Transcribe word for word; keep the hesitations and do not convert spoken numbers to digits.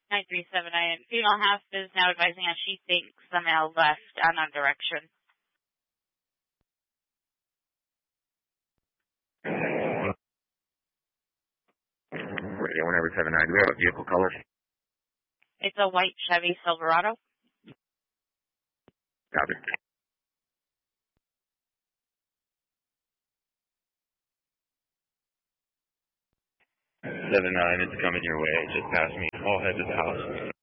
nine three seven nine. Female half is now advising us she thinks the male left unknown direction. Radio one every seven nine. Do we have a vehicle color? It's a white Chevy Silverado. Copy. seven nine, it's coming your way. Just past me. All heads at the house.